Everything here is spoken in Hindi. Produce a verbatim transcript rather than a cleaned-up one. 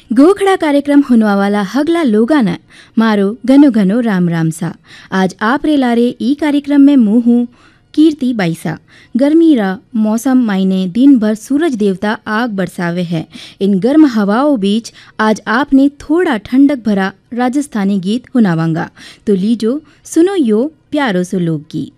गोखड़ा कार्यक्रम हुनवा वाला हगला लोगान मारो घनो घनो राम राम सा। आज आप रे लारे ई कार्यक्रम में मुँह हूँ कीर्ति बाईसा। गर्मी रा मौसम मायने दिन भर सूरज देवता आग बरसावे है। इन गर्म हवाओं बीच आज आपने थोड़ा ठंडक भरा राजस्थानी गीत हुनावांगा, तो लीजो सुनो यो प्यारो सो लोकगीत।